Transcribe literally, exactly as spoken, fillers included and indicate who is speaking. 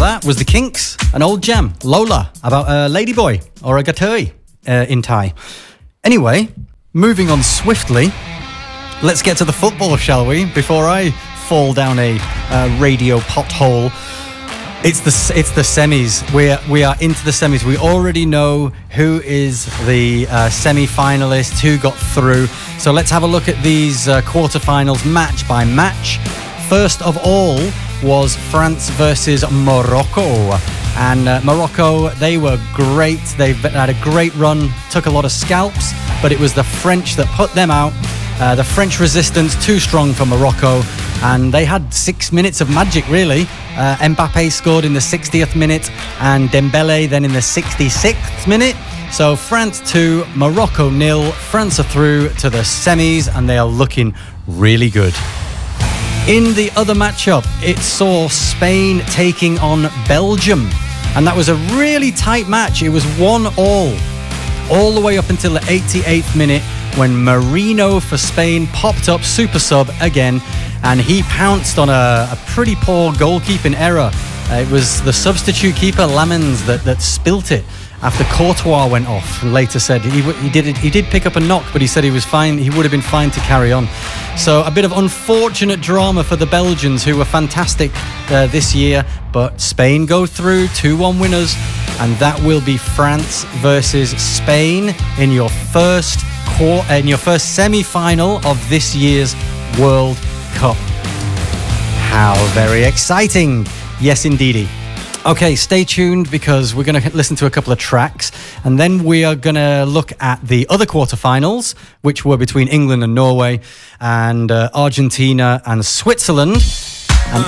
Speaker 1: that was the Kinks, an old jam, Lola, about a ladyboy or a gatoi uh, in Thai. Anyway, moving on swiftly, let's get to the football, shall we? Before I fall down a uh, radio pothole. It's the it's the semis. We are, we are into the semis. We already know who is the uh, semi-finalists, who got through. So let's have a look at these uh, quarterfinals match by match. First of all was France versus Morocco. And uh, Morocco, they were great. They had a great run, took a lot of scalps, but it was the French that put them out. Uh, the French resistance, too strong for Morocco, and they had six minutes of magic, really. Uh, Mbappe scored in the sixtieth minute, and Dembele then in the sixty-sixth minute. So France two, Morocco nil. France are through to the semis, and they are looking really good. In the other matchup, it saw Spain taking on Belgium, and that was a really tight match. It was one all, all the way up until the eighty-eighth minute, when Marino for Spain popped up, super sub again, and he pounced on a, a pretty poor goalkeeping error. Uh, it was the substitute keeper, Lamens, that, that spilt it after Courtois went off, and later said he, he did it, he did pick up a knock, but he said he was fine, he would have been fine to carry on. So a bit of unfortunate drama for the Belgians, who were fantastic uh, this year, but Spain go through, two one winners, and that will be France versus Spain in your first quarter, in your first semi-final of this year's World Cup. How very exciting. Yes, indeedy. Okay, stay tuned, because we're going to listen to a couple of tracks, and then we are going to look at the other quarterfinals, which were between England and Norway, and uh, Argentina and Switzerland.